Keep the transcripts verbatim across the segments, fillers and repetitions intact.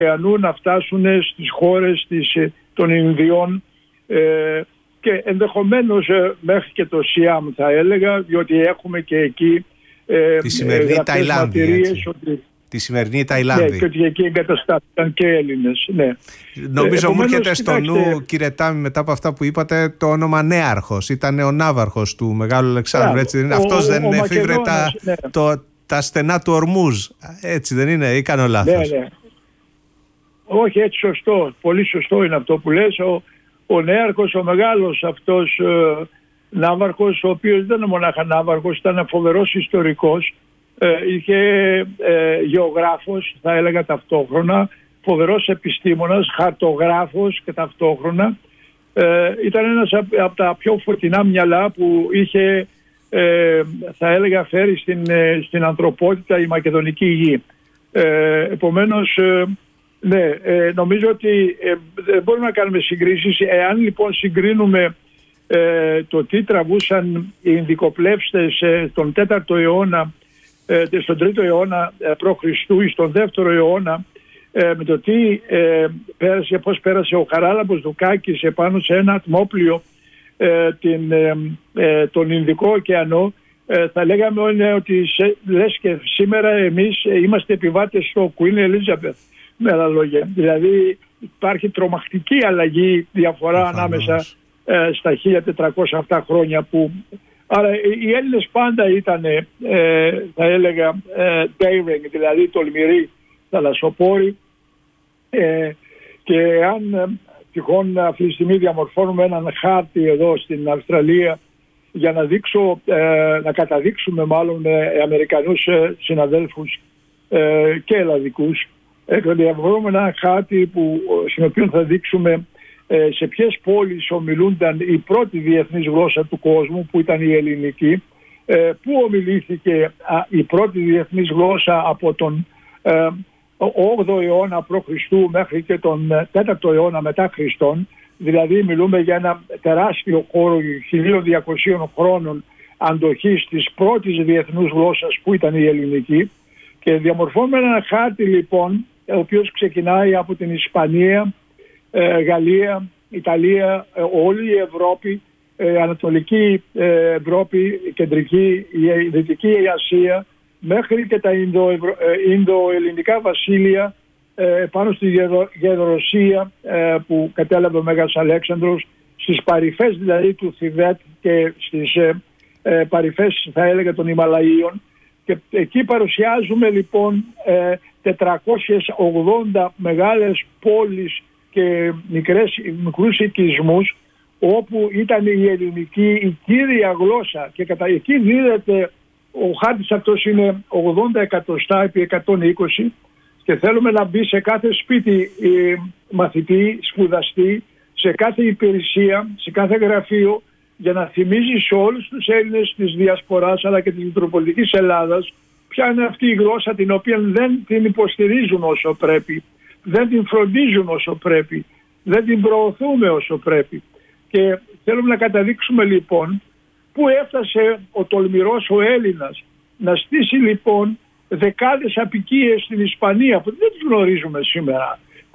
ωκεανού να φτάσουν στις χώρες της, των Ινδιών ε, και ενδεχομένως ε, μέχρι και το Σιάμ θα έλεγα, διότι έχουμε και εκεί ε, τη σημερινή ε, Ταϊλάνδη. Ότι, τη σημερινή Ταϊλάνδη. Ναι, και ότι εκεί εγκαταστάθηκαν και Έλληνες. Ναι. Νομίζω ε, μου έρχεται στο κοιτάξτε, νου, κύριε Τάμι, μετά από αυτά που είπατε, το όνομα Νέαρχος. Ήταν ο Ναύαρχος του Μεγάλου Αλεξάνδρου. Έτσι, ο, αυτός ο, δεν ο, εφήβρε ο τα, ναι. το, τα στενά του Ορμούζ. Έτσι δεν είναι, ή κάνω λάθος? Ναι, ναι. Όχι, έτσι σωστό. Πολύ σωστό είναι αυτό που λες. Ο, ο Νέαρχος, ο μεγάλος αυτός ε, ναύαρχος, ο οποίος δεν είναι μονάχα ναύαρχος, ήταν φοβερός ιστορικός, ε, είχε ε, γεωγράφος, θα έλεγα ταυτόχρονα, φοβερός επιστήμονας, χαρτογράφος και ταυτόχρονα. Ε, ήταν ένας από τα πιο φωτεινά μυαλά που είχε, ε, θα έλεγα, φέρει στην, ε, στην ανθρωπότητα η μακεδονική γη. Ε, επομένως, ε, ναι, ε, νομίζω ότι ε, δεν μπορούμε να κάνουμε συγκρίσεις. Εάν λοιπόν συγκρίνουμε ε, το τι τραβούσαν οι Ινδικοπλεύστες ε, τον τέταρτο αιώνα, ε, στον τρίτο αιώνα ε, π.Χ. ή στον δεύτερο αιώνα, ε, με το τι ε, πέρασε, πώς πέρασε ο Χαράλαμπος Δουκάκης επάνω σε ένα ατμόπλιο ε, την, ε, ε, τον Ινδικό ωκεανό, ε, θα λέγαμε ότι σε, λες και σήμερα εμείς είμαστε επιβάτες στο Queen Elizabeth. Με άλλα λόγια. Δηλαδή υπάρχει τρομακτική αλλαγή, διαφορά Φανώς. ανάμεσα ε, στα χίλια τετρακόσια αυτά χρόνια που... Άρα οι Έλληνες πάντα ήταν, ε, θα έλεγα, ε, daring, δηλαδή τολμηροί θαλασσοπόροι, ε, και αν ε, τυχόν αυτή τη στιγμή διαμορφώνουμε έναν χάρτη εδώ στην Αυστραλία για να δείξω, ε, να καταδείξουμε μάλλον ε, Αμερικανούς ε, συναδέλφους ε, και Ελλαδικούς, διαβρούμε ένα χάρτη που, στην οποία θα δείξουμε ε, σε ποιες πόλεις ομιλούνταν η πρώτη διεθνής γλώσσα του κόσμου, που ήταν η ελληνική, ε, που ομιλήθηκε α, η πρώτη διεθνής γλώσσα από τον ε, όγδοο αιώνα π.Χ. μέχρι και τον τέταρτο αιώνα μετά Χριστόν. Δηλαδή μιλούμε για ένα τεράστιο χώρο χίλια διακοσίων χρόνων αντοχής της πρώτης διεθνούς γλώσσας που ήταν η ελληνική, και διαμορφώνουμε ένα χάρτη λοιπόν ο οποίος ξεκινάει από την Ισπανία, ε, Γαλλία, Ιταλία, ε, όλη η Ευρώπη, ε, Ανατολική ε, Ευρώπη, Κεντρική, η Δυτική Ασία, μέχρι και τα Ινδοελληνικά βασίλεια ε, πάνω στη Γεδροσία ε, που κατέλαβε ο Μέγας Αλέξανδρος, στις παρυφές δηλαδή του Θιβέτ και στις ε, ε, παρυφές, θα έλεγα, των Ιμαλαίων. Και εκεί παρουσιάζουμε λοιπόν ε, τετρακόσιες ογδόντα μεγάλες πόλεις και μικρές, μικρούς οικισμούς, όπου ήταν η ελληνική η κύρια γλώσσα, και κατά εκεί δίδεται, ο χάρτης αυτός είναι ογδόντα εκατοστά επί εκατόν είκοσι, και θέλουμε να μπει σε κάθε σπίτι ε, μαθητή, σπουδαστή, σε κάθε υπηρεσία, σε κάθε γραφείο, για να θυμίζει σε όλους τους Έλληνες της Διασποράς αλλά και της Μητροπολιτικής Ελλάδας ποια είναι αυτή η γλώσσα την οποία δεν την υποστηρίζουν όσο πρέπει, δεν την φροντίζουν όσο πρέπει, δεν την προωθούμε όσο πρέπει. Και θέλουμε να καταδείξουμε λοιπόν πού έφτασε ο τολμηρός ο Έλληνας να στήσει λοιπόν δεκάδες απικίες στην Ισπανία που δεν τις γνωρίζουμε σήμερα.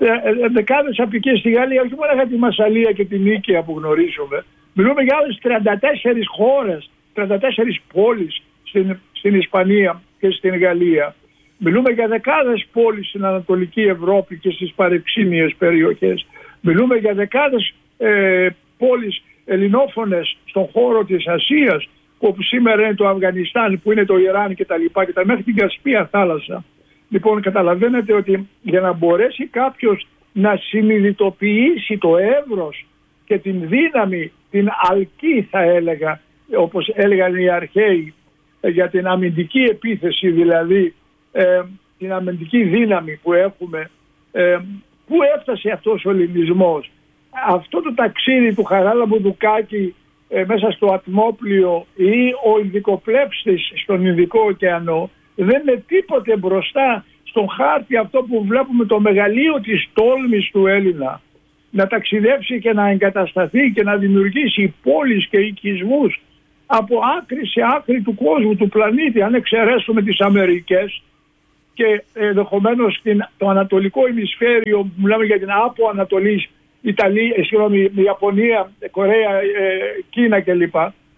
Δεκάδες απικίες στη Γαλλία, όχι μόνο για τη Μασσαλία και την Νίκαια που γνωρίζουμε. Μιλούμε για άλλες τριάντα τέσσερις χώρες, τριάντα τέσσερις πόλεις στην, στην Ισπανία και στην Γαλλία. Μιλούμε για δεκάδες πόλεις στην Ανατολική Ευρώπη και στις παρεξήνιες περιοχές. Μιλούμε για δεκάδες ε, πόλεις ελληνόφωνες στον χώρο της Ασίας, όπου σήμερα είναι το Αφγανιστάν, που είναι το Ιράν και τα λοιπά, και τα μέχρι την Κασπία θάλασσα. Λοιπόν, καταλαβαίνετε ότι για να μπορέσει κάποιος να συνειδητοποιήσει το εύρος και την δύναμη, την αλκή θα έλεγα, όπως έλεγαν οι αρχαίοι, για την αμυντική επίθεση, δηλαδή ε, την αμυντική δύναμη που έχουμε, ε, πού έφτασε αυτός ο ελληνισμός. Αυτό το ταξίδι του Χαράλαμπου Δουκάκη ε, μέσα στο ατμόπλιο ή ο Ινδικοπλεύστης στον Ινδικό ωκεανό δεν είναι τίποτε μπροστά στον χάρτη αυτό που βλέπουμε, το μεγαλείο της τόλμης του Έλληνα να ταξιδέψει και να εγκατασταθεί και να δημιουργήσει πόλεις και οικισμούς από άκρη σε άκρη του κόσμου, του πλανήτη. Αν εξαιρέσουμε τις Αμερικές, και ενδεχομένως το ανατολικό ημισφαίριο που μιλάμε για την από Ανατολής, Ιταλία, συγγνώμη, Ιαπωνία, Κορέα, Κίνα κλπ.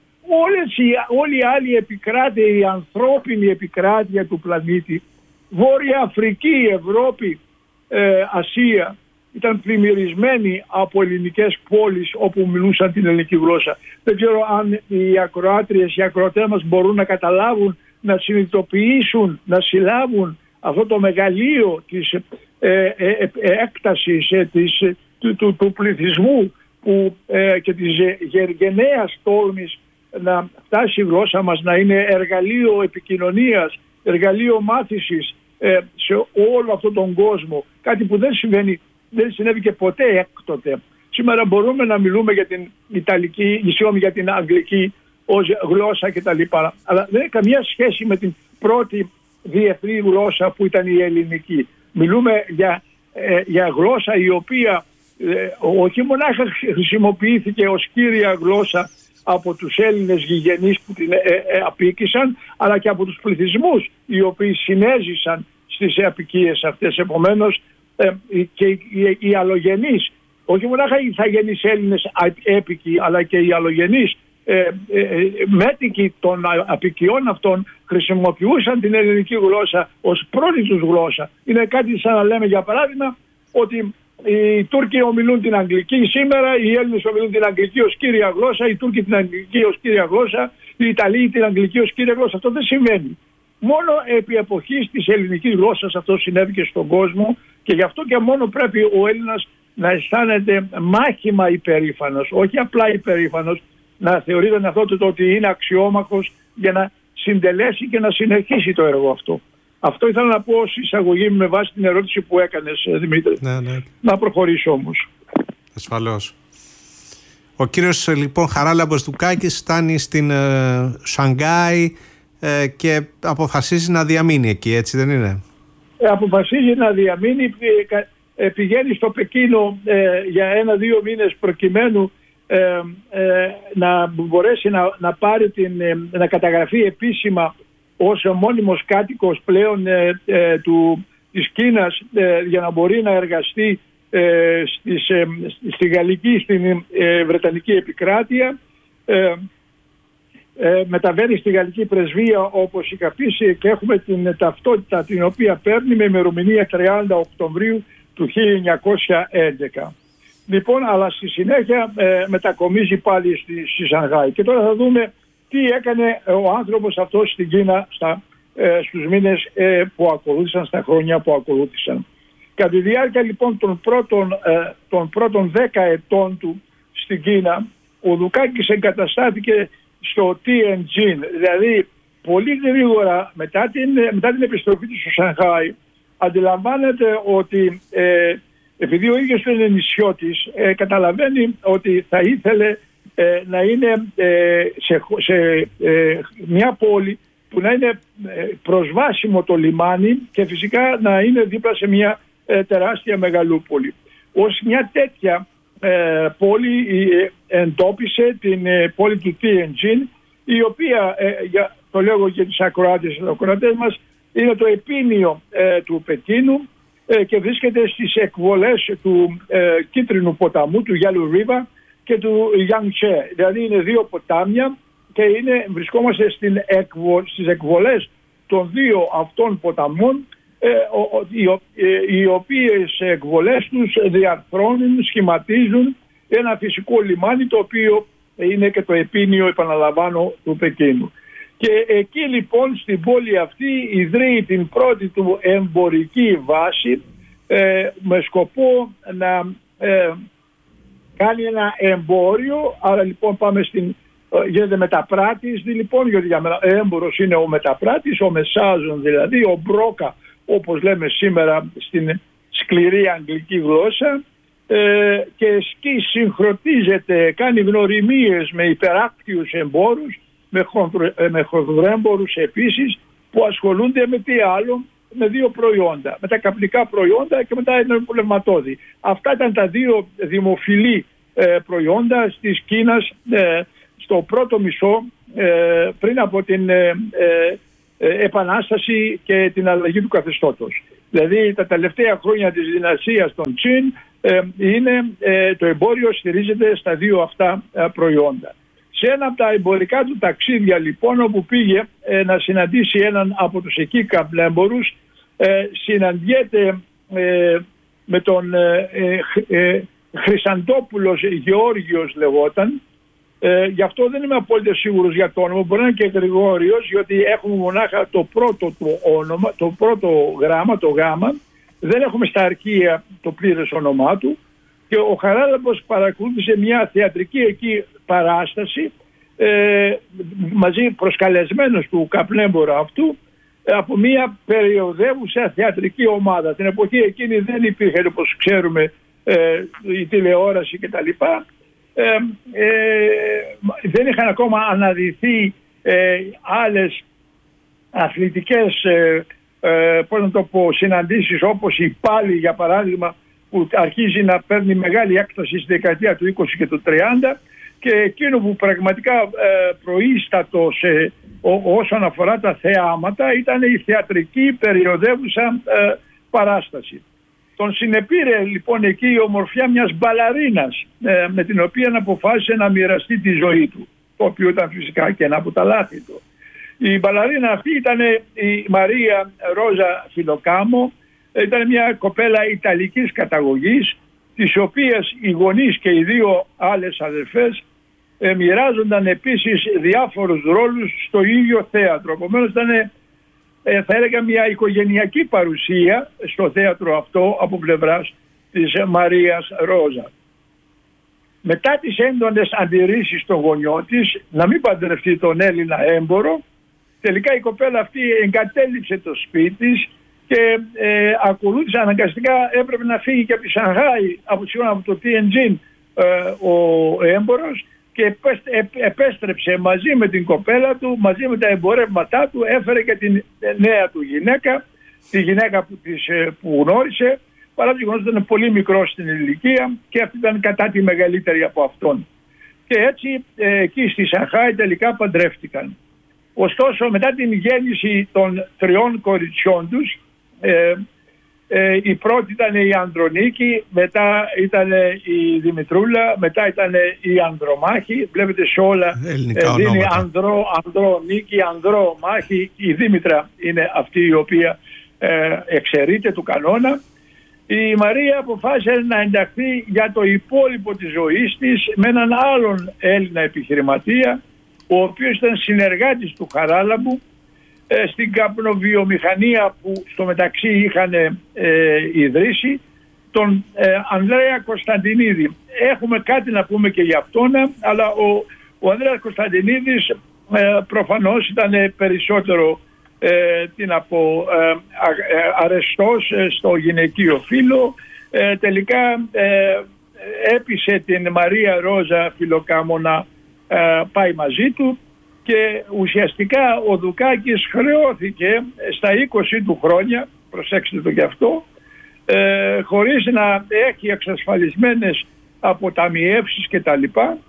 Όλες οι, όλη η άλλη επικράτεια, η ανθρώπινη επικράτεια του πλανήτη, Βόρεια Αφρική, Ευρώπη, ε, Ασία, ήταν πλημμυρισμένη από ελληνικές πόλεις όπου μιλούσαν την ελληνική γλώσσα. Δεν ξέρω αν οι ακροάτριες, οι ακροατές μας μπορούν να καταλάβουν, να συνειδητοποιήσουν, να συλλάβουν αυτό το μεγαλείο της ε, ε, ε, έκτασης ε, της, του, του, του πληθυσμού που, ε, και της γενναίας τόλμης να φτάσει η γλώσσα μας να είναι εργαλείο επικοινωνίας, εργαλείο μάθησης ε, σε όλο αυτόν τον κόσμο. Κάτι που δεν συμβαίνει, δεν συνέβη και ποτέ έκτοτε. Σήμερα μπορούμε να μιλούμε για την Ιταλική, συγγνώμη, για την Αγγλική ως γλώσσα κτλ. Αλλά δεν έχει καμία σχέση με την πρώτη διεθνή γλώσσα που ήταν η ελληνική. Μιλούμε για, ε, για γλώσσα η οποία ε, όχι μονάχα χρησιμοποιήθηκε ως κύρια γλώσσα από τους Έλληνες γηγενείς που την ε, ε, απίκησαν, αλλά και από τους πληθυσμούς οι οποίοι συνέζησαν στις απικίες αυτές. Επομένως ε, και οι, οι, οι αλλογενείς, όχι μονάχα οι ηθαγενείς Έλληνες έπικοι, αλλά και οι αλλογενείς ε, ε, ε, μέτικοι των απικιών αυτών χρησιμοποιούσαν την ελληνική γλώσσα ως πρώτη τους γλώσσα. Είναι κάτι σαν να λέμε για παράδειγμα ότι οι Τούρκοι ομιλούν την Αγγλική σήμερα, οι Έλληνες ομιλούν την Αγγλική ως κύρια γλώσσα, οι Τούρκοι την Αγγλική ως κύρια γλώσσα, οι Ιταλοί την Αγγλική ως κύρια γλώσσα. Αυτό δεν συμβαίνει. Μόνο επί εποχής της ελληνικής γλώσσας αυτό συνέβη και στον κόσμο και γι' αυτό και μόνο πρέπει ο Έλληνας να αισθάνεται μάχημα υπερήφανος, όχι απλά υπερήφανος, να θεωρεί τον εαυτό του ότι είναι αξιόμαχος για να συντελέσει και να συνεχίσει το έργο αυτό. Αυτό ήθελα να πω ως εισαγωγή με βάση την ερώτηση που έκανες, Δημήτρη. Ναι, ναι. Να προχωρήσω όμως. Ασφαλώς. Ο κύριος λοιπόν Χαράλαμπος Τουκάκης φτάνει στην ε, Σανγκάη ε, και αποφασίζει να διαμείνει εκεί, έτσι δεν είναι? Ε, αποφασίζει να διαμείνει, ε, πηγαίνει στο Πεκίνο ε, για ένα-δύο μήνες προκειμένου ε, ε, να μπορέσει να, να, πάρει την, ε, να καταγραφεί επίσημα ως μόνιμος κάτοικος πλέον ε, ε, του, της Κίνας ε, για να μπορεί να εργαστεί ε, στις, ε, στη Γαλλική, στην ε, Βρετανική επικράτεια. Ε, ε, μεταβαίνει στη Γαλλική Πρεσβεία όπως είχα πει και έχουμε την ταυτότητα την οποία παίρνει με ημερομηνία τριάντα Οκτωβρίου του χίλια εννιακόσια έντεκα. Λοιπόν, αλλά στη συνέχεια ε, μετακομίζει πάλι στη, στη Σανγάη. Και τώρα θα δούμε τι έκανε ο άνθρωπος αυτός στην Κίνα στα, ε, στους μήνες ε, που ακολούθησαν, στα χρόνια που ακολούθησαν. Κατά τη διάρκεια λοιπόν των πρώτων, ε, των πρώτων δέκα ετών του στην Κίνα, ο Δουκάκης εγκαταστάθηκε στο Tianjin, δηλαδή πολύ γρήγορα μετά την, μετά την επιστροφή του στο Σανγάη, αντιλαμβάνεται ότι ε, επειδή ο ίδιος είναι νησιώτης, ε, καταλαβαίνει ότι θα ήθελε ε, να είναι ε, σε, σε ε, μια πόλη που να είναι προσβάσιμο το λιμάνι και φυσικά να είναι δίπλα σε μια ε, τεράστια μεγαλούπολη. Ως μια τέτοια ε, πόλη ε, εντόπισε την ε, πόλη του Tianjin, η οποία, ε, για, το λέω για τις ακροάτες και ακροατές μας, είναι το επίνιο ε, του Πεκίνου ε, και βρίσκεται στις εκβολές του ε, Κίτρινου ποταμού, του Yellow River και του Yangtze. Δηλαδή είναι δύο ποτάμια και είναι, βρισκόμαστε στην εκβο, στις εκβολές των δύο αυτών ποταμών, ε, ο, οι, ε, οι οποίες εκβολές τους διαρθρώνουν, σχηματίζουν ένα φυσικό λιμάνι το οποίο είναι και το επίνιο, επαναλαμβάνω, του Πεκίνου. Και εκεί λοιπόν στην πόλη αυτή ιδρύει την πρώτη του εμπορική βάση ε, με σκοπό να ε, κάνει ένα εμπόριο. Άρα λοιπόν πάμε στην, ε, γίνεται μεταπράτης λοιπόν, γιατί για έμπορος είναι ο μεταπράτης, ο μεσάζων δηλαδή, ο μπρόκα όπως λέμε σήμερα στην σκληρή αγγλική γλώσσα, ε, και σκι συγχρονίζεται, κάνει γνωριμίες με υπεράκτιους εμπόρους, με, χονδρο, με χονδρέμπορους επίσης που ασχολούνται με τι άλλο, με δύο προϊόντα, με τα καπνικά προϊόντα και με τα ενοπνευματώδη. Αυτά ήταν τα δύο δημοφιλή ε, προϊόντα της Κίνας ε, στο πρώτο μισό ε, πριν από την, ε, επανάσταση και την αλλαγή του καθεστώτος. Δηλαδή τα τελευταία χρόνια της δυναστείας των Τσιν ε, είναι, ε, το εμπόριο στηρίζεται στα δύο αυτά ε, προϊόντα. Σε ένα από τα εμπορικά του ταξίδια λοιπόν, όπου πήγε ε, να συναντήσει έναν από τους εκεί καπνέμπορους, ε, συναντιέται ε, με τον ε, ε, Χρυσαντόπουλος Γεώργιος λεγόταν. Ε, γι' αυτό δεν είμαι απόλυτα σίγουρος για το όνομα, μπορεί να είναι και Γρηγόριος, γιατί έχουμε μονάχα το πρώτο του όνομα, το πρώτο γράμμα, το γάμα, δεν έχουμε στα αρχεία το πλήρες όνομά του, και ο Χαράλαμπος παρακολούθησε μια θεατρική εκεί παράσταση ε, μαζί προσκαλεσμένος του καπνέμπορα αυτού από μια περιοδεύουσα θεατρική ομάδα. Την εποχή εκείνη δεν υπήρχε, όπως ξέρουμε, ε, η τηλεόραση κτλ. Ε, ε, δεν είχαν ακόμα αναδυθεί ε, άλλες αθλητικές ε, ε, πώς να το πω, συναντήσεις, όπως η Πάλι για παράδειγμα, που αρχίζει να παίρνει μεγάλη έκταση στη δεκαετία του είκοσι και του τριάντα, και εκείνο που πραγματικά ε, προείστατο σε, ό, όσον αφορά τα θεάματα ήταν η θεατρική περιοδεύουσα ε, παράσταση. Τον συνεπήρε λοιπόν εκεί η ομορφιά μιας μπαλαρίνας ε, με την οποία αποφάσισε να μοιραστεί τη ζωή του, το οποίο ήταν φυσικά και ένα από τα λάθη του. Η μπαλαρίνα αυτή ήταν η Μαρία Ρόζα Φιλοκάμο, ήταν μια κοπέλα ιταλικής καταγωγής, της οποίας οι γονείς και οι δύο άλλες αδερφές ε, μοιράζονταν επίσης διάφορους ρόλους στο ίδιο θέατρο. Επομένως ήταν, ε, θα έλεγα, μια οικογενειακή παρουσία στο θέατρο αυτό από πλευράς της Μαρίας Ρόζα. Μετά τις έντονες αντιρρήσεις των γονιών της να μην παντρευτεί τον Έλληνα έμπορο, τελικά η κοπέλα αυτή εγκατέλειψε το σπίτι της και ε, ακολούθησε αναγκαστικά, έπρεπε να φύγει και από τη Σανγάη, από, από το Τιεντζίν ε, ο έμπορος, και επέστρεψε μαζί με την κοπέλα του, μαζί με τα εμπορεύματά του, έφερε και την νέα του γυναίκα, τη γυναίκα που, της, που γνώρισε, παρά το γεγονός ότι ήταν πολύ μικρό στην ηλικία και αυτή ήταν κατά τη μεγαλύτερη από αυτόν. Και έτσι ε, εκεί στη Σανγάη τελικά παντρεύτηκαν. Ωστόσο, μετά την γέννηση των τριών κοριτσιών τους, ε, ε, η πρώτη ήταν η Ανδρονίκη, μετά ήταν η Δημητρούλα, μετά ήταν η Ανδρομάχη. Βλέπετε σε όλα ε, δίνει Ανδρό, Ανδρονίκη, Ανδρομάχη. Η Δήμητρα είναι αυτή η οποία ε, εξαιρείται του κανόνα. Η Μαρία αποφάσισε να ενταχθεί για το υπόλοιπο της ζωής της με έναν άλλον Έλληνα επιχειρηματία, ο οποίος ήταν συνεργάτης του Χαράλαμπου ε, στην καπνοβιομηχανία που στο μεταξύ είχαν ε, ιδρύσει, τον ε, Ανδρέα Κωνσταντινίδη. Έχουμε κάτι να πούμε και για αυτόν, αλλά ο, ο Ανδρέας Κωνσταντινίδης ε, προφανώς ήταν περισσότερο ε, τι να πω, ε, αρεστός στο γυναικείο φύλο. Ε, τελικά ε, έπεισε την Μαρία Ρόζα Φιλοκάμο να ε, πάει μαζί του, και ουσιαστικά ο Δουκάκης χρεώθηκε στα είκοσι του χρόνια, προσέξτε το και αυτό, ε, χωρίς να έχει εξασφαλισμένες αποταμιεύσεις και τα λοιπά,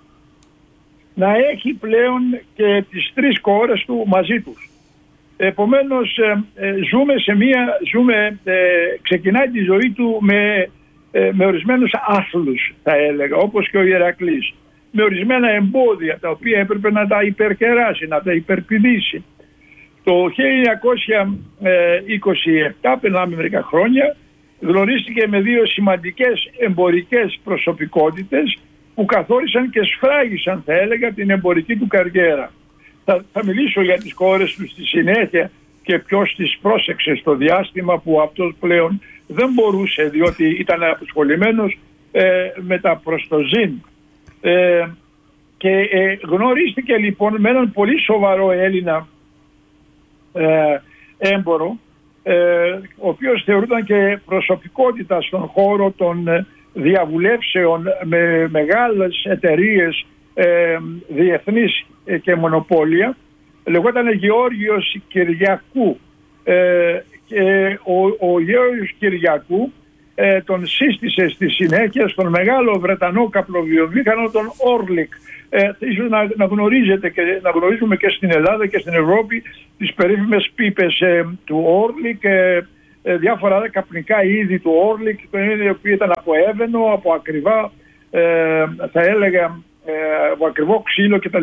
να έχει πλέον και τις τρεις κόρες του μαζί τους. Επομένως ε, ε, ζούμε σε μία, ζούμε, ε, ξεκινάει τη ζωή του με, ε, με ορισμένους άθλους, θα έλεγα, όπως και ο Ηρακλής, με ορισμένα εμπόδια τα οποία έπρεπε να τα υπερκεράσει, να τα υπερπηδήσει. Το χίλια εννιακόσια είκοσι επτά, περνάμε μερικά χρόνια, γνωρίστηκε με δύο σημαντικές εμπορικές προσωπικότητες που καθόρισαν και σφράγισαν, θα έλεγα, την εμπορική του καριέρα. Θα, θα μιλήσω για τις κόρες του στη συνέχεια και ποιος τις πρόσεξε στο διάστημα που αυτός πλέον δεν μπορούσε, διότι ήταν απασχολημένος ε, με τα προς το ζήν. Ε, και ε, γνωρίστηκε λοιπόν με έναν πολύ σοβαρό Έλληνα ε, έμπορο, ε, ο οποίος θεωρούταν και προσωπικότητα στον χώρο των ε, διαβουλεύσεων με μεγάλες εταιρείες ε, διεθνείς ε, και μονοπόλια. Λεγόταν Γεώργιος Κυριακού, ε, και ο, ο Γεώργιος Κυριακού ε, τον σύστησε στη συνέχεια στον μεγάλο Βρετανό καπνοβιομήχανο τον Όρλικ. Ε, ίσως να, να γνωρίζετε και να γνωρίζουμε και στην Ελλάδα και στην Ευρώπη τις περίφημες πίπες ε, του Όρλικ, ε, ε, διάφορα καπνικά είδη του Όρλικ, το οποίο ήταν από έβαινο, από ακριβά, ε, θα έλεγα, ε, από ακριβό ξύλο κτλ.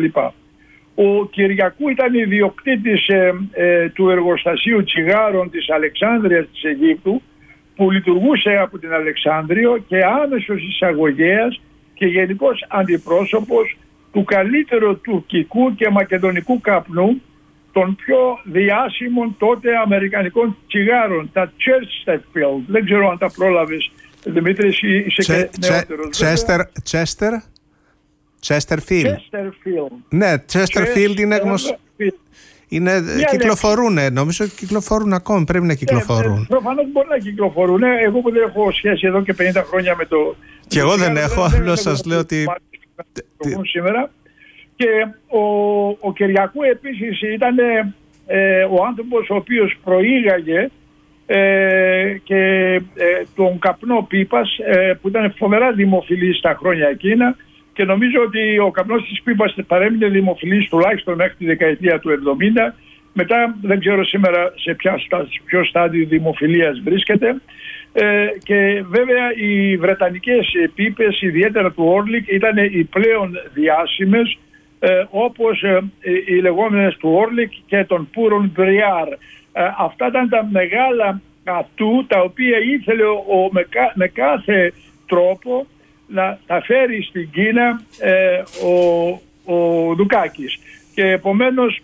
Ο Κυριακού ήταν ιδιοκτήτης ε, ε, του εργοστασίου τσιγάρων της Αλεξάνδρειας της Αιγύπτου, που λειτουργούσε από την Αλεξάνδριο και άμεσος εισαγωγέας και γενικός αντιπρόσωπος του καλύτερου τουρκικού και μακεδονικού καπνού, των πιο διάσημων τότε αμερικανικών τσιγάρων, τα Chesterfield. Δεν ξέρω αν τα πρόλαβες, Δημήτρη, είσαι και νεότερος. Chester, Chesterfield. Chesterfield. Ναι, Chesterfield είναι γνωστό. Είναι, κυκλοφορούν, νομίζω κυκλοφορούν ακόμη, πρέπει να κυκλοφορούν. Ε, προφανώς μπορεί να κυκλοφορούν. Εγώ που δεν έχω σχέση εδώ και πενήντα χρόνια με το... Και εγώ δεν έχω, απλώς σας λέω ότι... Σήμερα. Και ο, ο Κυριακού επίσης ήταν ε, ο άνθρωπος ο οποίος προήγαγε ε, και ε, τον καπνό πίπας, ε, που ήταν φοβερά δημοφιλής στα χρόνια εκείνα, και νομίζω ότι ο καπνός της πίπας παρέμεινε δημοφιλής τουλάχιστον μέχρι τη δεκαετία του εβδομήντα. Μετά δεν ξέρω σήμερα σε ποια, ποιο στάδιο δημοφιλίας βρίσκεται. Ε, και βέβαια οι βρετανικές πίπες, ιδιαίτερα του Όρλικ, ήταν οι πλέον διάσημες, ε, όπως ε, οι λεγόμενες του Όρλικ και των Πούρων Μπριάρ. Ε, αυτά ήταν τα μεγάλα ατού, τα οποία ήθελε ο, ο, με, με κάθε τρόπο να τα φέρει στην Κίνα ε, ο, ο Δουκάκης. Και επομένως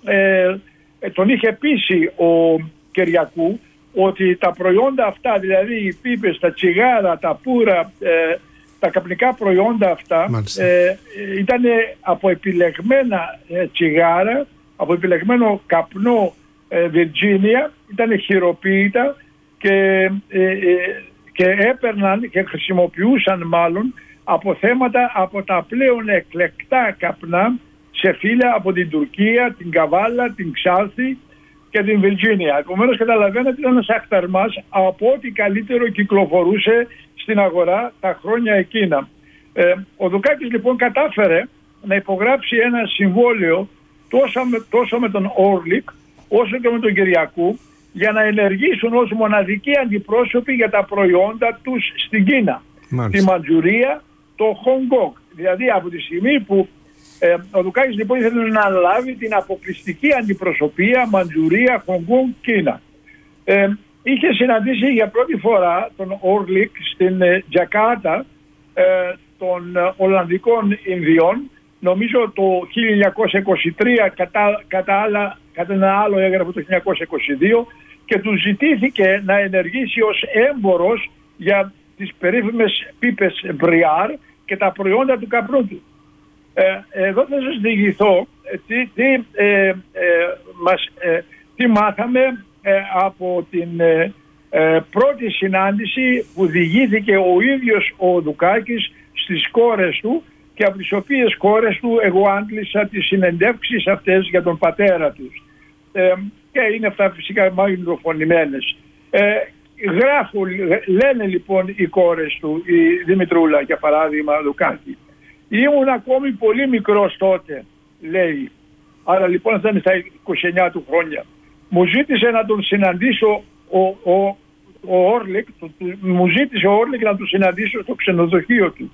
ε, τον είχε πείσει ο Κυριακού ότι τα προϊόντα αυτά, δηλαδή οι πίπες, τα τσιγάρα, τα πουρα, ε, τα καπνικά προϊόντα αυτά, ε, ήταν από επιλεγμένα ε, τσιγάρα, από επιλεγμένο καπνό ε, Βιρτζίνια, ήταν χειροποίητα και, ε, ε, και έπαιρναν και χρησιμοποιούσαν μάλλον από θέματα από τα πλέον εκλεκτά καπνά σε φύλλα από την Τουρκία, την Καβάλα, την Ξάλθη και την Βιρτζίνια. Επομένως καταλαβαίνετε ότι ήταν ένας αχταρμάς από ό,τι καλύτερο κυκλοφορούσε στην αγορά τα χρόνια εκείνα. Ε, ο Δουκάκης λοιπόν κατάφερε να υπογράψει ένα συμβόλαιο τόσο με, τόσο με τον Όρλικ όσο και με τον Κυριακού, για να ενεργήσουν ως μοναδικοί αντιπρόσωποι για τα προϊόντα τους στην Κίνα. Μάλιστα. Τη Μαντζουρία, το Χονγκ Κονγκ. Δηλαδή από τη στιγμή που ε, ο Δουκάκης λοιπόν ήθελε να αναλάβει την αποκλειστική αντιπροσωπεία Μαντζουρία, Χονγκ Κονγκ, Κίνα. Ε, είχε συναντήσει για πρώτη φορά τον Όρλικ στην ε, Τζακάρτα ε, των ε, Ολλανδικών Ινδιών, νομίζω το χίλια εννιακόσια είκοσι τρία, κατά, κατά, άλλα, κατά ένα άλλο έγραφο το χίλια εννιακόσια είκοσι δύο, και του ζητήθηκε να ενεργήσει ως έμπορος για τις περίφημες πίπες Μπριάρ και τα προϊόντα του καπνού του. Ε, εδώ θα σας διηγηθώ ε, τι, τι, ε, ε, μας, ε, τι μάθαμε ε, από την ε, ε, πρώτη συνάντηση που διηγήθηκε ο ίδιος ο Δουκάκης στις κόρες του, και από τις οποίες κόρες του εγώ άντλησα τις συνεντεύξεις αυτές για τον πατέρα τους. Ε, και είναι αυτά φυσικά μαγνητοφωνημένες. Ε, γράφουν, λένε λοιπόν οι κόρες του, η Δημητρούλα για παράδειγμα, Δουκάκη. Ήμουν ακόμη πολύ μικρός τότε, λέει. Άρα λοιπόν αυτά είναι στα είκοσι εννιά του χρόνια. Μου ζήτησε να τον συναντήσω ο, ο, ο Όρλικ, το, το, μου ζήτησε ο Όρλικ να τον συναντήσω στο ξενοδοχείο του.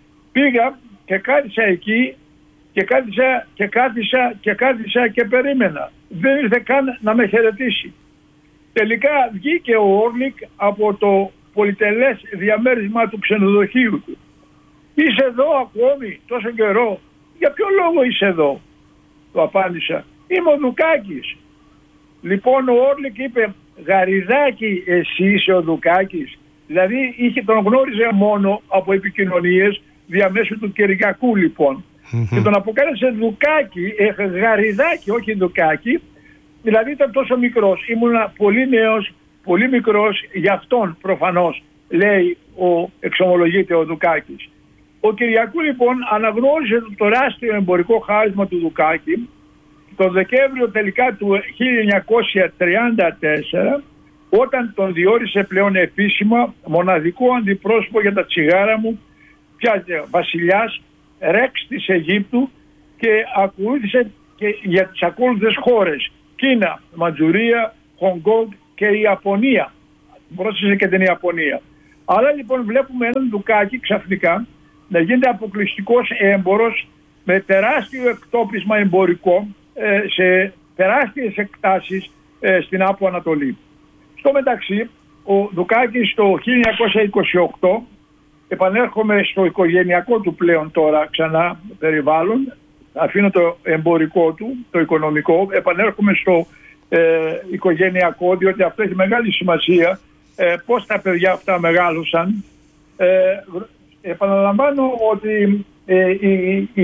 Πήγα και κάθισα εκεί και κάθισα και κάθισα και κάθισα και περίμενα. Δεν ήρθε καν να με χαιρετήσει. Τελικά βγήκε ο Όρλικ από το πολυτελές διαμέρισμα του ξενοδοχείου του. Είσαι εδώ ακόμη τόσο καιρό? Για ποιο λόγο είσαι εδώ? Του απάντησα. Είμαι ο Δουκάκης. Λοιπόν ο Όρλικ είπε, γαριδάκι εσύ είσαι ο Δουκάκης? Δηλαδή είχε, τον γνώριζε μόνο από επικοινωνίες διαμέσου του Κυριακού λοιπόν. Mm-hmm. Και τον αποκάλεσε Δουκάκη, ε, γαριδάκι, όχι Δουκάκη. Δηλαδή ήταν τόσο μικρός, ήμουνα πολύ νέος, πολύ μικρός, για αυτόν προφανώς, λέει ο εξομολογείται ο Δουκάκης. Ο Κυριακού λοιπόν αναγνώρισε το τεράστιο εμπορικό χάρισμα του Δουκάκη το Δεκέμβριο τελικά του χίλια εννιακόσια τριάντα τέσσερα, όταν τον διόρισε πλέον επίσημα μοναδικό αντιπρόσωπο για τα τσιγάρα μου, πιάσε βασιλιάς Ρεξ της Αιγύπτου, και ακολούθησε και για τις ακόλουθες χώρες, Κίνα, Μαντζουρία, Χονγκ και η Ιαπωνία. Πρόσθεσε και την Ιαπωνία. Άρα λοιπόν βλέπουμε έναν Δουκάκη ξαφνικά να γίνεται αποκλειστικός έμπορος με τεράστιο εκτόπισμα εμπορικό ε, σε τεράστιες εκτάσεις ε, στην Άπο Ανατολή. Στο μεταξύ, ο Δουκάκης το χίλια εννιακόσια είκοσι οκτώ, επανέρχομαι στο οικογενειακό του πλέον τώρα ξανά περιβάλλον, αφήνω το εμπορικό του, το οικονομικό, επανέρχομαι στο ε, οικογενειακό, διότι αυτό έχει μεγάλη σημασία, ε, πώς τα παιδιά αυτά μεγάλωσαν. Ε, επαναλαμβάνω ότι ε, η, η,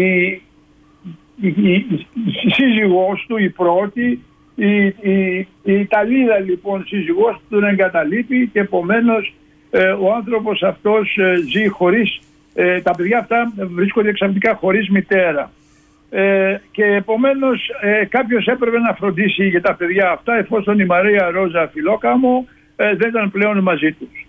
η, η, η σύζυγός του, η πρώτη, η, η, η Ιταλίδα λοιπόν σύζυγός του τον εγκαταλείπει, και επομένως ε, ο άνθρωπος αυτός ε, ζει χωρίς, ε, τα παιδιά αυτά βρίσκονται ξαφνικά χωρίς μητέρα. Ε, και επομένως ε, κάποιος έπρεπε να φροντίσει για τα παιδιά αυτά, εφόσον η Μαρία Ρόζα Φιλόκαμο ε, δεν ήταν πλέον μαζί τους.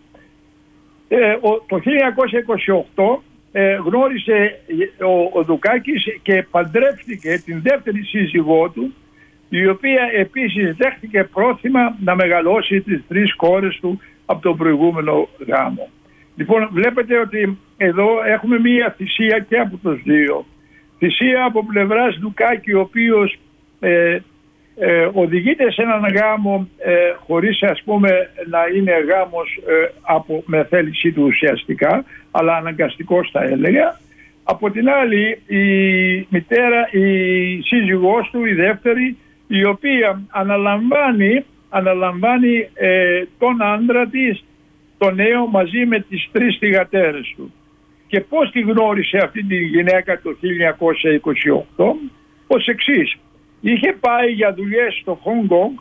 Ε, ο, το χίλια εννιακόσια είκοσι οκτώ ε, γνώρισε ο, ο Δουκάκης και παντρεύτηκε την δεύτερη σύζυγό του, η οποία επίσης δέχτηκε πρόθυμα να μεγαλώσει τις τρεις κόρες του από τον προηγούμενο γάμο. Λοιπόν, βλέπετε ότι εδώ έχουμε μία θυσία και από τους δύο. Θυσία από πλευράς Δουκάκη, ο οποίος ε, ε, οδηγείται σε έναν γάμο ε, χωρίς ας πούμε να είναι γάμος ε, από, με θέλησή του ουσιαστικά, αλλά αναγκαστικός θα έλεγα. Από την άλλη η μητέρα, η σύζυγός του, η δεύτερη, η οποία αναλαμβάνει, αναλαμβάνει ε, τον άντρα της, τον νέο, μαζί με τις τρεις θυγατέρες του. Και πώς τη γνώρισε αυτή τη γυναίκα το χίλια εννιακόσια είκοσι οκτώ, ως εξής. Είχε πάει για δουλειές στο Χονγκ Κονγκ,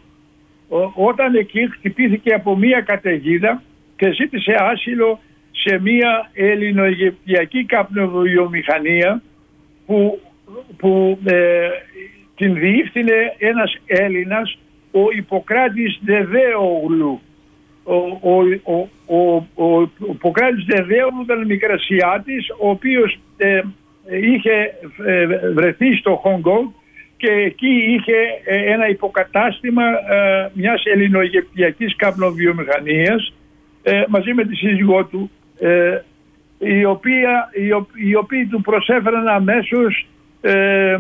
όταν εκεί χτυπήθηκε από μία καταιγίδα και ζήτησε άσυλο σε μία ελληνοαιγυπτιακή καπνοβιομηχανία που, που ε, την διεύθυνε ένας Έλληνας, ο Ιπποκράτης Δεδέογλου. Ο, ο, ο, ο, ο Ιπποκράτης Δεδέογλου ήταν μικρασιάτης, ο οποίος ε, είχε ε, βρεθεί στο Χονγκ Κονγκ και εκεί είχε ε, ένα υποκατάστημα ε, μιας ελληνοαιγυπτιακής καπνοβιομηχανίας ε, μαζί με τη σύζυγό του, ε, οι, οποία, οι, οι οποίοι του προσέφεραν αμέσως ε,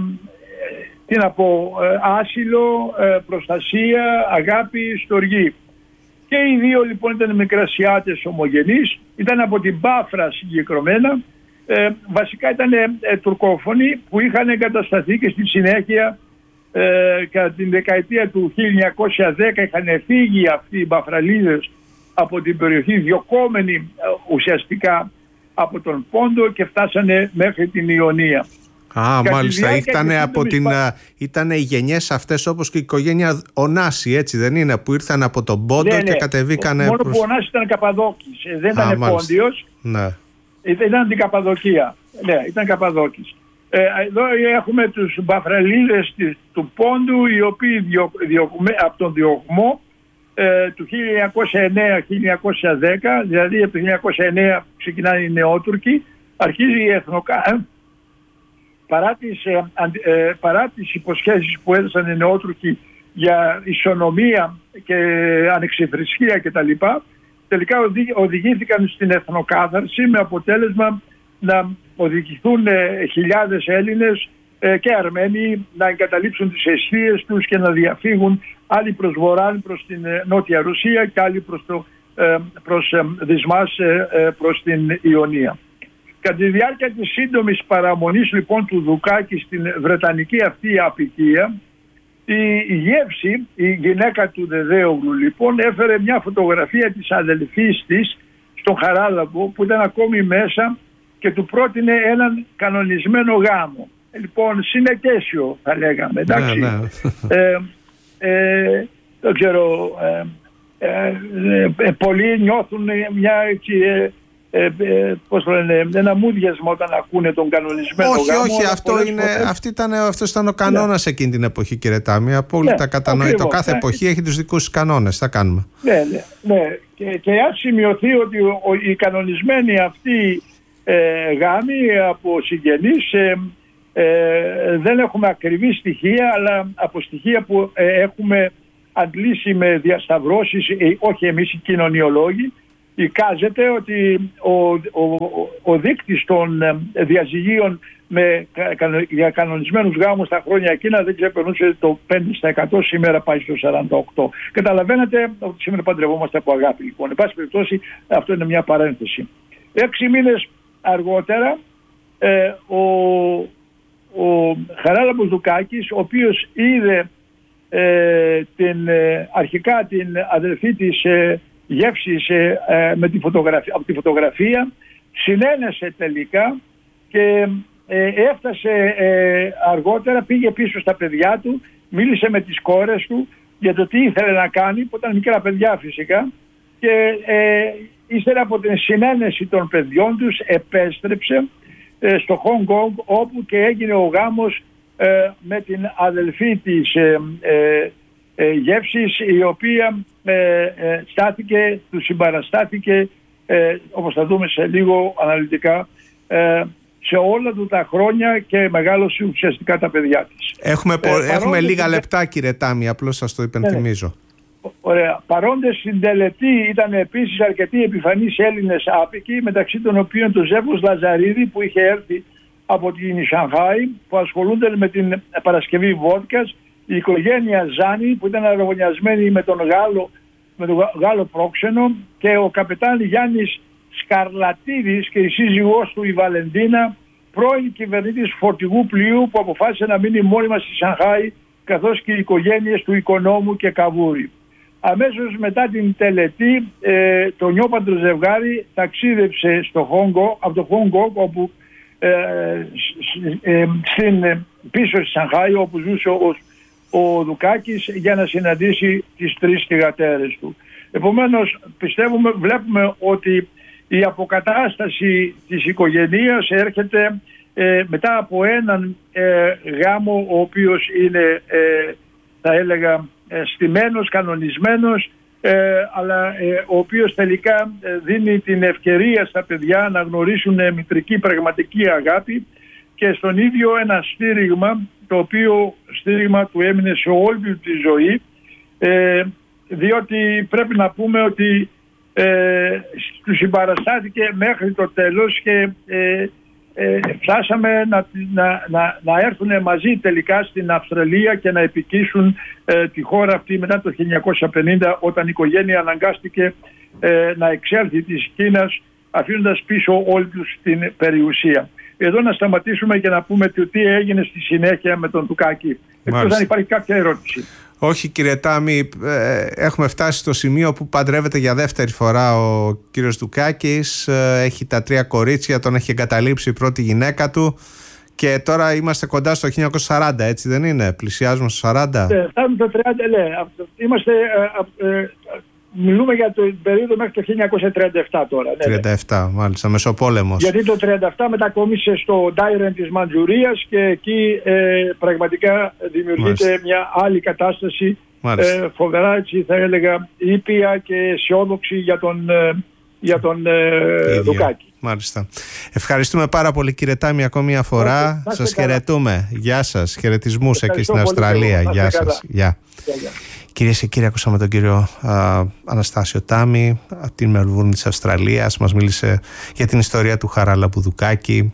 τι να πω, άσυλο, προστασία, αγάπη, στοργή. Και οι δύο λοιπόν ήταν μικρασιάτες ομογενείς, ήταν από την Πάφρα συγκεκριμένα, ε, βασικά ήταν ε, τουρκόφωνοι που είχαν εγκατασταθεί και στη συνέχεια ε, κατά την δεκαετία του χίλια εννιακόσια δέκα είχαν φύγει αυτοί οι Παφραλίδες από την περιοχή, διωκόμενοι ε, ουσιαστικά από τον Πόντο, και φτάσανε μέχρι την Ιωνία. Α, Κα μάλιστα. Ήταν από την, πα... ήταν οι γενιές αυτές, όπως και η οικογένεια Ωνάση, έτσι δεν είναι, που ήρθαν από τον Πόντο, ναι, και ναι, κατεβήκανε. Μόνο προς... που ο Ωνάσης ήταν Καπαδόκης, δεν ήταν Πόντιος. Ναι. Ήταν την Καπαδοκία. Ναι, ήταν Καπαδόκης. Ε, εδώ έχουμε τους Μπαφραλίδες του Πόντου, οι οποίοι διο, διο, από τον διωγμό ε, του χίλια εννιακόσια εννέα χίλια εννιακόσια δέκα, δηλαδή από το χίλια εννιακόσια εννέα ξεκινάνε οι Νεότουρκοι, αρχίζει η εθνοκα... Παρά τις, ε, ε, παρά τις υποσχέσεις που έδωσαν οι Νεότουρκοι για ισονομία και ανεξιθρησκεία κτλ, τελικά οδη, οδηγήθηκαν στην εθνοκάθαρση, με αποτέλεσμα να οδηγηθούν ε, χιλιάδες Έλληνες ε, και Αρμένοι να εγκαταλείψουν τις αιστείες τους και να διαφύγουν, άλλοι προς βορρά, προς την ε, Νότια Ρωσία, και άλλοι προς, το, ε, προς ε, Δυσμάς, ε, ε, προς την Ιωνία. Κατά τη διάρκεια της σύντομης παραμονής λοιπόν του Δουκάκη στην βρετανική αυτή απικία, η Γεύση, η γυναίκα του Δεδέογλου λοιπόν, έφερε μια φωτογραφία της αδελφής της στον Χαράλαμπο, που ήταν ακόμη μέσα, και του πρότεινε έναν κανονισμένο γάμο. Λοιπόν, συνεκέσιο θα λέγαμε, εντάξει. Ναι, ναι. Ε, ε, δεν ξέρω, ε, ε, ε, πολλοί νιώθουν μια έτσι, ε, ε, ε, πώς το λένε, ένα μούδιασμα όταν ακούνε τον κανονισμένο όχι, γάμο. Όχι, αυτό είναι, φορές... αυτή ήταν, αυτός ήταν ο κανόνας ναι. εκείνη την εποχή, κύριε Τάμι. Απόλυτα ναι, κατανοητό. Ακριβώς, κάθε ναι. εποχή έχει τους δικούς κανόνες. Θα κάνουμε. Ναι, ναι, ναι. Και, και αν σημειωθεί ότι ο, ο, οι κανονισμένοι αυτοί ε, γάμοι από συγγενείς ε, ε, δεν έχουμε ακριβή στοιχεία, αλλά από στοιχεία που ε, έχουμε αντλήσει με διασταυρώσεις, ε, όχι εμείς οι κοινωνιολόγοι, εικάζεται ότι ο, ο, ο δείκτης των διαζυγίων με, για κανονισμένους γάμους τα χρόνια εκείνα δεν ξεπερνούσε το πέντε τοις εκατό, σήμερα πάει στο σαράντα οκτώ τοις εκατό. Καταλαβαίνετε ότι σήμερα παντρευόμαστε από αγάπη, λοιπόν. Εν πάση περιπτώσει, αυτό είναι μια παρένθεση. Έξι μήνες αργότερα ε, ο, ο Χαράλαμπος Δουκάκης, ο οποίος είδε ε, την, ε, αρχικά την αδελφή της ε, γεύσης ε, ε, με τη φωτογραφία, από τη φωτογραφία, συνένεσε τελικά και ε, έφτασε ε, αργότερα, πήγε πίσω στα παιδιά του, μίλησε με τις κόρες του για το τι ήθελε να κάνει, που ήταν μικρά παιδιά φυσικά, και ε, ύστερα από την συνένεση των παιδιών τους επέστρεψε ε, στο Hong Kong, όπου και έγινε ο γάμος ε, με την αδελφή της ε, ε, ε, γεύσης, η οποία ε, ε, στάθηκε, του συμπαραστάθηκε, ε, όπως θα δούμε σε λίγο αναλυτικά, ε, σε όλα του τα χρόνια και μεγάλωσε ουσιαστικά τα παιδιά της. Έχουμε, ε, έχουμε παρόντες, λίγα λεπτά, κύριε Τάμι, απλώς σας το υπενθυμίζω. Ναι, ωραία. Παρόντες στην τελετή ήταν επίσης αρκετοί επιφανείς Έλληνες άπικοι, μεταξύ των οποίων το Ζεύγος Λαζαρίδη, που είχε έρθει από την Σανχάη, που ασχολούνται με την παρασκευή βότκας, η οικογένεια Ζάνη, που ήταν αραβωνιασμένη με τον Γάλλο, με τον Γάλλο πρόξενο, και ο καπετάν Γιάννης Σκαρλατίδης και η σύζυγός του η Βαλεντίνα, πρώην κυβερνήτης φορτηγού πλοίου που αποφάσισε να μείνει μόνιμα στη Σανχάη, καθώς και οι οικογένειες του Οικονόμου και Καβούρη. Αμέσως μετά την τελετή, ε, το νιόπαντρο ζευγάρι ταξίδεψε στο Hong Kong, από το Hong Kong, όπου ε, ε, στην, πίσω στη Σανχάη, όπου ζούσε ο, ο Δουκάκης, για να συναντήσει τις τρεις θυγατέρες του. Επομένως, πιστεύουμε, βλέπουμε ότι η αποκατάσταση της οικογενείας έρχεται ε, μετά από έναν ε, γάμο, ο οποίος είναι, ε, θα έλεγα, ε, στημένος, κανονισμένος, ε, αλλά ε, ο οποίος τελικά ε, δίνει την ευκαιρία στα παιδιά να γνωρίσουν ε, μητρική πραγματική αγάπη, και στον ίδιο ένα στήριγμα, το οποίο στήριγμα του έμεινε σε όλη τη ζωή, ε, διότι πρέπει να πούμε ότι ε, του συμπαραστάθηκε μέχρι το τέλος και ε, ε, φτάσαμε να, να, να, να έρθουν μαζί τελικά στην Αυστραλία και να επικύσουν ε, τη χώρα αυτή μετά το χίλια εννιακόσια πενήντα, όταν η οικογένεια αναγκάστηκε ε, να εξέλθει της Κίνας, αφήνοντας πίσω όλη τους την περιουσία. Εδώ να σταματήσουμε και να πούμε τι έγινε στη συνέχεια με τον Δουκάκη. Εκτός αν υπάρχει κάποια ερώτηση. Όχι, κύριε Τάμι, έχουμε φτάσει στο σημείο που παντρεύεται για δεύτερη φορά ο κύριος Δουκάκης. Έχει τα τρία κορίτσια, τον έχει εγκαταλείψει η πρώτη γυναίκα του και τώρα είμαστε κοντά στο χίλια εννιακόσια σαράντα, έτσι δεν είναι? Πλησιάζουμε στο σαράντα. Ναι, φτάνουμε το τριάντα, ναι. Είμαστε, ε, ε, μιλούμε για το περίοδο μέχρι το χίλια εννιακόσια τριάντα επτά τώρα. Ναι, τριάντα επτά, μάλιστα, Μεσοπόλεμος. Γιατί το τριάντα επτά μετακόμισε στο Ντάιρεν της Μαντζουρίας και εκεί ε, πραγματικά δημιουργείται μάλιστα μια άλλη κατάσταση, ε, φοβερά, έτσι θα έλεγα, ήπια και αισιόδοξη για τον, ε, για τον ε, Δουκάκη. Μάλιστα. Ευχαριστούμε πάρα πολύ, κύριε Τάμι, ακόμη μια φορά. Okay, σας χαιρετούμε. Γεια σας. Χαιρετισμούς εκεί στην Αυστραλία. Γεια σας. Γεια. Κυρίες και κύριοι, ακούσαμε τον κύριο α, Αναστάσιο Τάμι από την Μελβούρνη της Αυστραλίας. Μας μίλησε για την ιστορία του Χαράλαμπου Δουκάκη,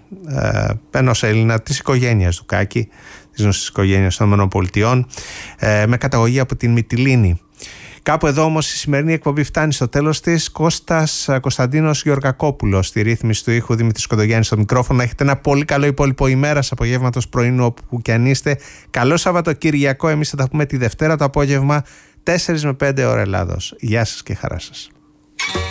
ενός Έλληνα της οικογένειας Δουκάκη, της γνωστής οικογένειας των ΗΠΑ, ε, με καταγωγή από την Μυτιλήνη. Κάπου εδώ όμως η σημερινή εκπομπή φτάνει στο τέλος της. Κώστας Κωνσταντίνος Γεωργακόπουλος στη ρύθμιση του ήχου, Δημήτρης Κοντογιάννης στο μικρόφωνο. Έχετε ένα πολύ καλό υπόλοιπο ημέρας, απογεύματος, πρωινού, όπου και αν είστε. Καλό Σαββατοκύριακο. Εμείς θα τα πούμε τη Δευτέρα το απόγευμα, τέσσερις με πέντε ώρα Ελλάδος. Γεια σας και χαρά σας.